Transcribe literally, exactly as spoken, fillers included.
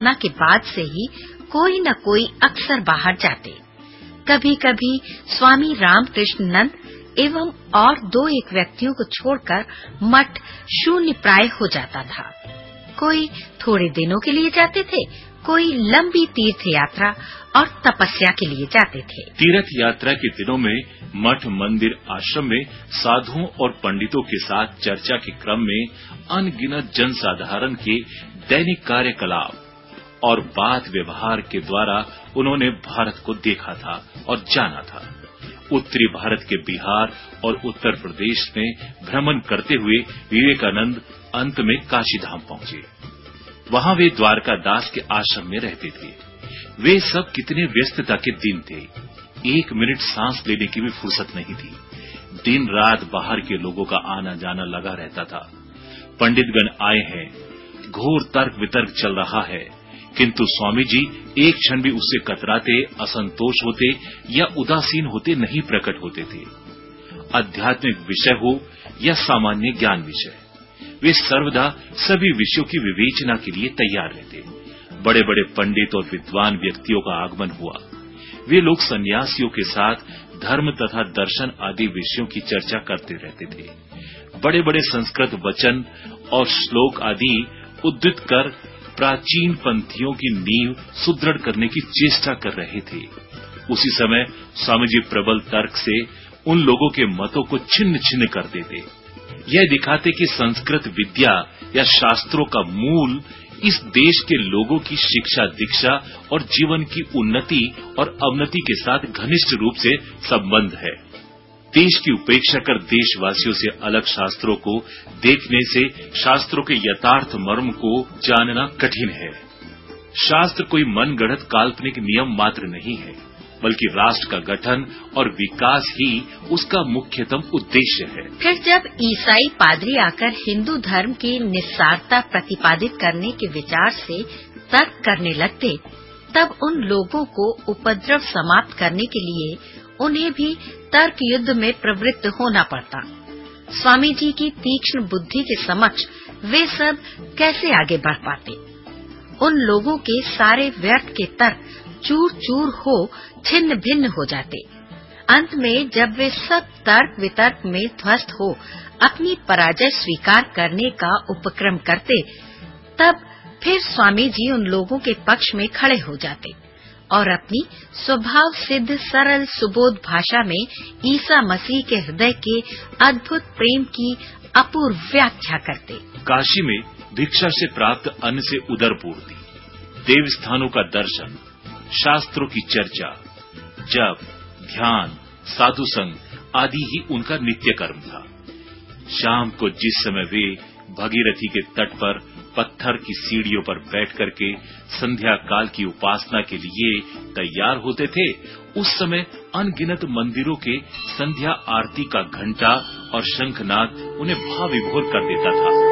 प्रार्थना के बाद से ही कोई न कोई अक्सर बाहर जाते। कभी कभी स्वामी रामकृष्ण नंद एवं और दो एक व्यक्तियों को छोड़कर मठ शून्य प्राय हो जाता था। कोई थोड़े दिनों के लिए जाते थे, कोई लंबी तीर्थ यात्रा और तपस्या के लिए जाते थे। तीर्थ यात्रा के दिनों में मठ, मंदिर, आश्रम में साधुओं और पंडितों के साथ चर्चा के क्रम में अनगिनत जनसाधारण के दैनिक कार्यकलाप और बात व्यवहार के द्वारा उन्होंने भारत को देखा था और जाना था। उत्तरी भारत के बिहार और उत्तर प्रदेश में भ्रमण करते हुए विवेकानंद अंत में काशीधाम पहुंचे। वहां वे द्वारका दास के आश्रम में रहते थे। वे सब कितने व्यस्तता के दिन थे, एक मिनट सांस लेने की भी फुर्सत नहीं थी। दिन रात बाहर के लोगों का आना जाना लगा रहता था। पंडितगण आए हैं, घोर तर्क वितर्क चल रहा है, किंतु स्वामी जी एक क्षण भी उससे कतराते, असंतोष होते या उदासीन होते नहीं प्रकट होते थे। आध्यात्मिक विषय हो या सामान्य ज्ञान विषय, वे सर्वदा सभी विषयों की विवेचना के लिए तैयार रहते। बड़े बड़े पंडित और विद्वान व्यक्तियों का आगमन हुआ। वे लोग सन्यासियों के साथ धर्म तथा दर्शन आदि विषयों की चर्चा करते रहते थे। बड़े बड़े संस्कृत वचन और श्लोक आदि उद्धृत कर प्राचीन पंथियों की नींव सुदृढ़ करने की चेष्टा कर रहे थे। उसी समय स्वामी जी प्रबल तर्क से उन लोगों के मतों को छिन्न छिन्न कर देते। यह दिखाते कि संस्कृत विद्या या शास्त्रों का मूल इस देश के लोगों की शिक्षा दीक्षा और जीवन की उन्नति और अवनति के साथ घनिष्ठ रूप से संबंध है। देश की उपेक्षा कर देशवासियों से अलग शास्त्रों को देखने से शास्त्रों के यथार्थ मर्म को जानना कठिन है। शास्त्र कोई मनगढ़ंत काल्पनिक नियम मात्र नहीं है, बल्कि राष्ट्र का गठन और विकास ही उसका मुख्यतम उद्देश्य है। फिर जब ईसाई पादरी आकर हिंदू धर्म की निस्सारता प्रतिपादित करने के विचार से तर्क करने लगते, तब उन लोगों को उपद्रव समाप्त करने के लिए उन्हें भी तर्क युद्ध में प्रवृत्त होना पड़ता। स्वामी जी की तीक्ष्ण बुद्धि के समक्ष वे सब कैसे आगे बढ़ पाते? उन लोगों के सारे व्यर्थ के तर्क चूर चूर हो छिन्न भिन्न हो जाते। अंत में जब वे सब तर्क वितर्क में ध्वस्त हो अपनी पराजय स्वीकार करने का उपक्रम करते, तब फिर स्वामी जी उन लोगों के पक्ष में खड़े हो जाते और अपनी स्वभाव सिद्ध सरल सुबोध भाषा में ईसा मसीह के हृदय के अद्भुत प्रेम की अपूर्व व्याख्या करते। काशी में भिक्षा से प्राप्त अन्न से उदर पूर्ति, देव स्थानों का दर्शन, शास्त्रों की चर्चा, जप, ध्यान, साधु संग आदि ही उनका नित्य कर्म था। शाम को जिस समय वे भगीरथी के तट पर पत्थर की सीढ़ियों पर बैठ करके संध्या काल की उपासना के लिए तैयार होते थे, उस समय अनगिनत मंदिरों के संध्या आरती का घंटा और शंखनाद उन्हें भाव विभोर कर देता था।